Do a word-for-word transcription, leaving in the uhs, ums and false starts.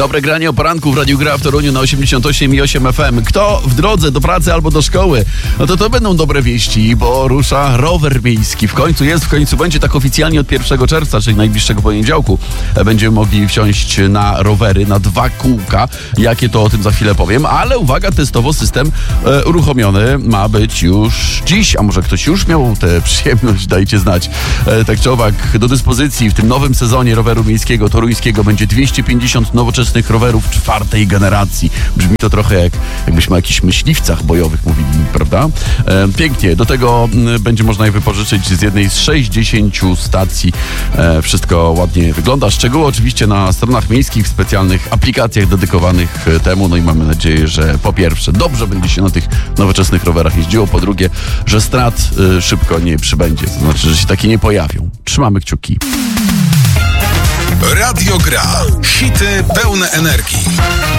Dobre granie o poranku w Radiu Gra w Toruniu na osiemdziesiąt osiem i osiem F M. Kto w drodze do pracy albo do szkoły, no to to będą dobre wieści, bo rusza rower miejski. W końcu jest, w końcu będzie tak oficjalnie od pierwszego czerwca, czyli najbliższego poniedziałku. Będziemy mogli wsiąść na rowery, na dwa kółka. Jakie to, o tym za chwilę powiem. Ale uwaga, testowo system e, uruchomiony ma być już dziś. A może ktoś już miał tę przyjemność? Dajcie znać. E, tak czy owak, do dyspozycji w tym nowym sezonie roweru miejskiego toruńskiego będzie dwieście pięćdziesiąt nowoczesnych rowerów czwartej generacji. Brzmi to trochę jak jakbyśmy o jakichś myśliwcach bojowych mówili, prawda? E, pięknie. Do tego m, będzie można je wypożyczyć z jednej z sześćdziesięciu stacji. E, wszystko ładnie wygląda. Szczegóły oczywiście na stronach miejskich, w specjalnych aplikacjach dedykowanych temu. No i mamy nadzieję, że po pierwsze dobrze będzie się na tych nowoczesnych rowerach jeździło, po drugie, że strat y, szybko nie przybędzie. To znaczy, że się takie nie pojawią. Trzymamy kciuki. Radio Gra. Hity pełne energii.